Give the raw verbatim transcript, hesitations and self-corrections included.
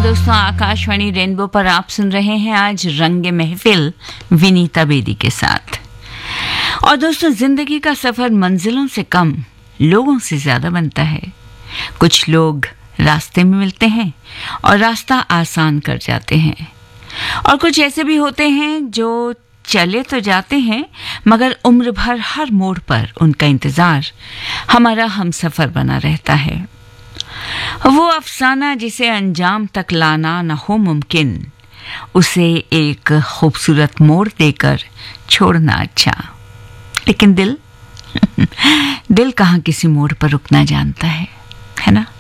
दोस्तों, आकाशवाणी रेनबो पर आप सुन रहे हैं आज रंगे महफिल विनीता बेदी के साथ। और दोस्तों, जिंदगी का सफर मंजिलों से कम लोगों से ज्यादा बनता है। कुछ लोग रास्ते में मिलते हैं और रास्ता आसान कर जाते हैं, और कुछ ऐसे भी होते हैं जो चले तो जाते हैं मगर उम्र भर हर मोड़ पर उनका इंतजार हमारा हमसफर बना रहता है। वो अफसाना जिसे अंजाम तक लाना न हो मुमकिन, उसे एक खूबसूरत मोड़ देकर छोड़ना अच्छा। लेकिन दिल दिल कहाँ किसी मोड़ पर रुकना जानता है, है ना?